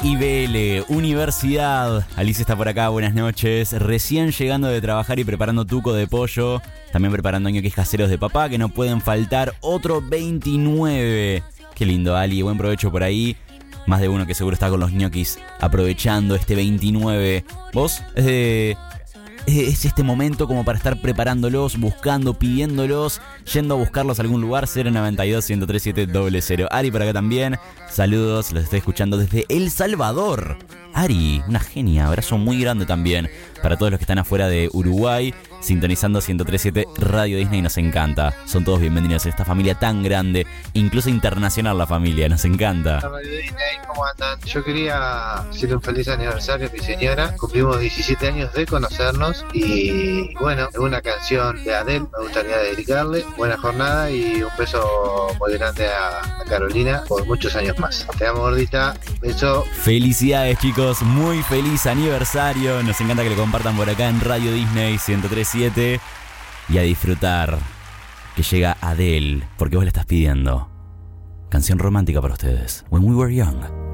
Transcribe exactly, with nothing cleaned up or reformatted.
I B L, Universidad. Alicia está por acá, buenas noches. Recién llegando de trabajar y preparando tuco de pollo. También preparando ñoquis caseros de papá, que no pueden faltar. Otro veintinueve. Qué lindo, Ali, buen provecho por ahí. Más de uno que seguro está con los ñoquis aprovechando este veintinueve. ¿Vos? Es de... Es este momento como para estar preparándolos, buscando, pidiéndolos, yendo a buscarlos a algún lugar. Cero noventa y dos, ciento treinta y siete, cero cero. Ari por acá también. Saludos, los estoy escuchando desde El Salvador. Ari, una genia, abrazo muy grande también para todos los que están afuera de Uruguay, sintonizando ciento treinta y siete Radio Disney. Nos encanta, son todos bienvenidos a esta familia tan grande, incluso internacional la familia, nos encanta. Radio Disney, ¿cómo andan? Yo quería decirle un feliz aniversario a mi señora. Cumplimos diecisiete años de conocernos y bueno, una canción de Adele me gustaría dedicarle. Buena jornada y un beso muy grande a, a Carolina por muchos años más. Te amo, gordita. Beso. Felicidades, chicos, muy feliz aniversario. Nos encanta que lo compartan por acá en Radio Disney ciento treinta y siete. Y a disfrutar que llega Adele, porque vos le estás pidiendo canción romántica para ustedes. When We Were Young.